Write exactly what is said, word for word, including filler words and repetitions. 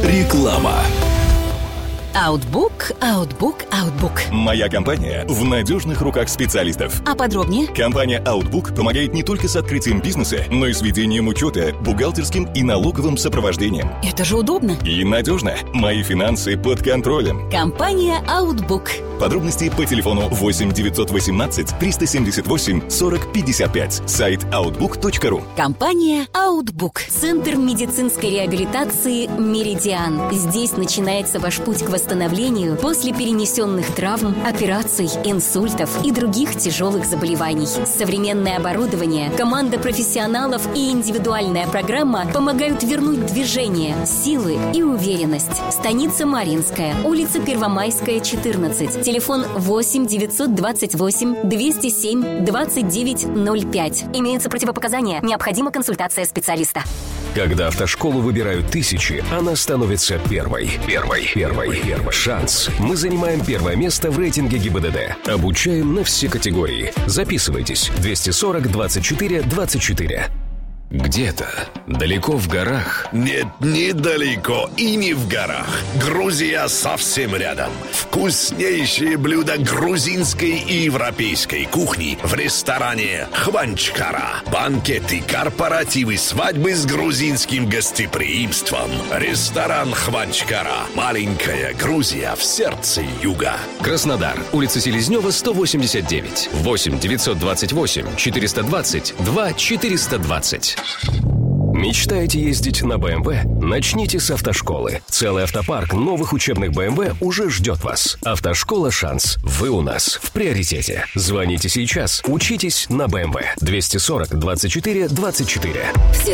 Реклама. Outbook, Outbook, Outbook. Моя компания в надежных руках специалистов. А подробнее? Компания Outbook помогает не только с открытием бизнеса, но и с ведением учета, бухгалтерским и налоговым сопровождением. Это же удобно. И надежно. Мои финансы под контролем. Компания Outbook. Подробности по телефону восемь девятьсот восемнадцать триста семьдесят восемь сорок пятьдесят пять. Сайт outbook точка ру. Компания Outbook. Центр медицинской реабилитации «Меридиан». Здесь начинается ваш путь к восстановлению после перенесенных травм, операций, инсультов и других тяжелых заболеваний. Современное оборудование, команда профессионалов и индивидуальная программа помогают вернуть движение, силы и уверенность. Станица Маринская, улица Первомайская, четырнадцать. Телефон восемь девятьсот двадцать восемь двести семь двадцать девять ноль пять. Имеются противопоказания. Необходима консультация специалиста. Когда автошколу выбирают тысячи, она становится первой. Первой. Первой. Первой. Шанс. Мы занимаем первое место в рейтинге ГИБДД. Обучаем на все категории. Записывайтесь. двести сорок двадцать четыре двадцать четыре. Где-то далеко в горах. Нет, недалеко и не в горах. Грузия совсем рядом. Вкуснейшие блюда грузинской и европейской кухни в ресторане Хванчкара. Банкеты, корпоративы, свадьбы с грузинским гостеприимством. Ресторан Хванчкара. Маленькая Грузия в сердце юга. Краснодар. Улица Селезнева, сто восемьдесят девять. восемь девятьсот двадцать восемь четыреста двадцать два четыреста двадцать. Мечтаете ездить на бэ эм вэ? Начните с автошколы. Целый автопарк новых учебных бэ эм вэ уже ждет вас. Автошкола «Шанс». Вы у нас в приоритете. Звоните сейчас. Учитесь на бэ эм вэ. двести сорок двадцать четыре двадцать четыре.